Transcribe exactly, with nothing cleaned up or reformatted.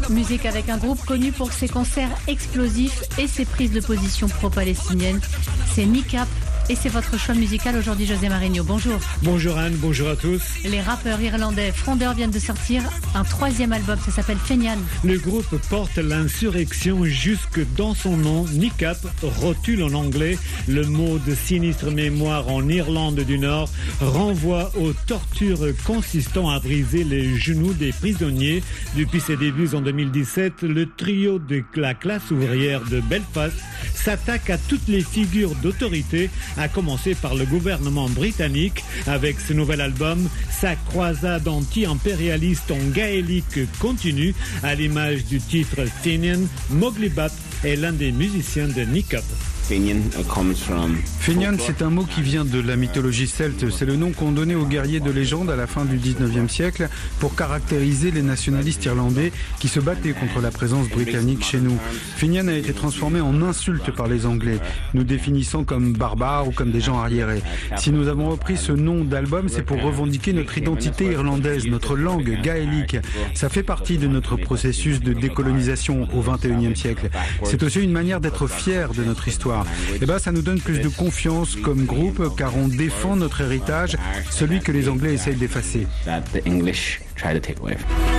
musique avec un groupe connu pour ses concerts explosifs et ses prises de position pro-palestiniennes. C'est Niqab. Et c'est votre choix musical aujourd'hui, José Marigno. Bonjour. Bonjour Anne, bonjour à tous. Les rappeurs irlandais Frondeur viennent de sortir un troisième album, ça s'appelle Fenian. Le groupe porte l'insurrection jusque dans son nom. Niqab, rotule en anglais, le mot de sinistre mémoire en Irlande du Nord, renvoie aux tortures consistant à briser les genoux des prisonniers. Depuis ses débuts en deux mille dix-sept, le trio de la classe ouvrière de Belfast s'attaque à toutes les figures d'autorité, à commencer par le gouvernement britannique. Avec ce nouvel album, sa croisade anti-impérialiste en gaélique continue. À l'image du titre Fenian, Mowgli Bat est l'un des musiciens de Niqab. Fenian, c'est un mot qui vient de la mythologie celte. C'est le nom qu'on donnait aux guerriers de légende à la fin du dix-neuvième siècle pour caractériser les nationalistes irlandais qui se battaient contre la présence britannique chez nous. Fenian a été transformé en insulte par les Anglais, nous définissant comme barbares ou comme des gens arriérés. Si nous avons repris ce nom d'album, c'est pour revendiquer notre identité irlandaise, notre langue gaélique. Ça fait partie de notre processus de décolonisation au vingt et unième siècle. C'est aussi une manière d'être fier de notre histoire. Et ben, ça nous donne plus de confiance comme groupe car on défend notre héritage, celui que les Anglais essayent d'effacer. That the English try to take away from.